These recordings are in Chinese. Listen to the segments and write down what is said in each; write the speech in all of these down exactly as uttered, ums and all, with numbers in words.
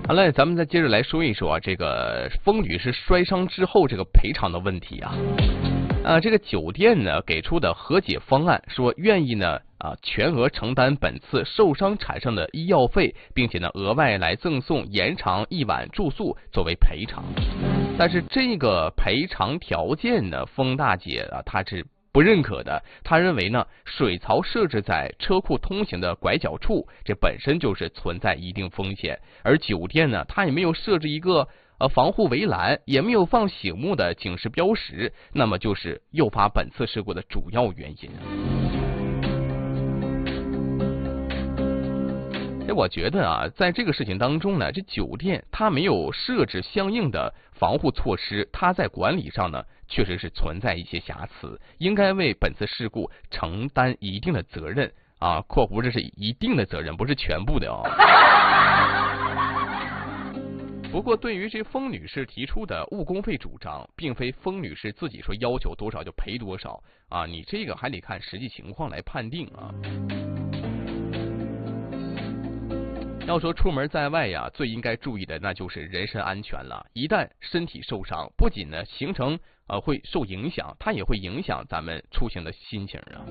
好嘞，咱们再接着来说一说啊，这个风女士摔伤之后这个赔偿的问题啊。啊，这个酒店呢给出的和解方案说，愿意呢啊全额承担本次受伤产生的医药费，并且呢额外来赠送延长一晚住宿作为赔偿。但是这个赔偿条件呢，风大姐啊她是不认可的。她认为呢，水槽设置在车库通行的拐角处，这本身就是存在一定风险，而酒店呢，它也没有设置一个呃防护围栏，也没有放醒目的警示标识，那么就是诱发本次事故的主要原因。我觉得啊，在这个事情当中呢，这酒店它没有设置相应的防护措施，它在管理上呢确实是存在一些瑕疵，应该为本次事故承担一定的责任啊。括弧这是一定的责任，不是全部的哦。不过，对于这封女士提出的误工费主张，并非封女士自己说要求多少就赔多少啊，你这个还得看实际情况来判定啊。要说出门在外呀，最应该注意的那就是人身安全了。一旦身体受伤，不仅呢行程呃会受影响，它也会影响咱们出行的心情啊。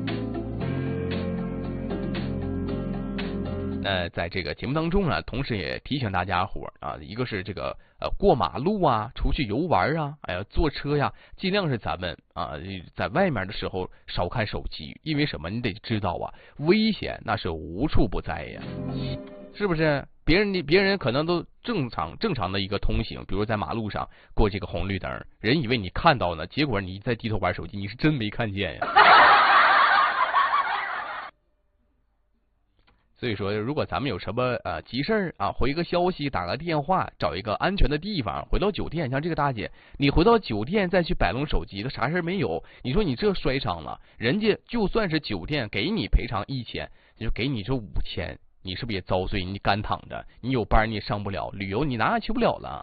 那在这个节目当中呢，同时也提醒大家伙啊，一个是这个呃过马路啊，出去游玩啊，哎呀坐车呀，尽量是咱们啊在外面的时候少看手机，因为什么？你得知道啊，危险那是无处不在呀。是不是？别人别人可能都正常正常的一个通行，比如在马路上过这个红绿灯，人以为你看到呢，结果你在低头玩手机，你是真没看见呀。所以说，如果咱们有什么呃急事儿啊，回个消息，打个电话，找一个安全的地方，回到酒店，像这个大姐，你回到酒店再去摆弄手机，都啥事儿没有。你说你这摔伤了，人家就算是酒店给你赔偿一千，就给你这五千。你是不是也遭罪？你干躺着，你有班你也上不了，旅游你哪也去不了了。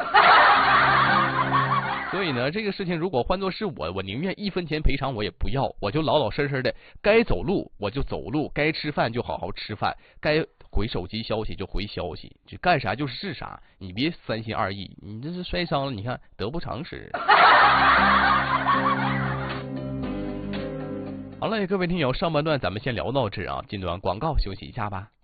所以呢，这个事情如果换作是我，我宁愿一分钱赔偿我也不要，我就老老实实的，该走路我就走路，该吃饭就好好吃饭，该回手机消息就回消息，就干啥就是是啥，你别三心二意，你这是摔伤了，你看得不偿失。好了，各位听友，上半段咱们先聊到这啊，进段广告休息一下吧。